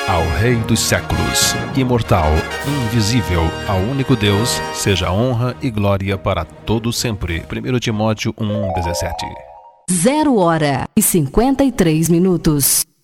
ao Rei dos séculos, imortal, invisível, ao único Deus, seja honra e glória para todo sempre. 1 Timóteo 1:17. 0h53.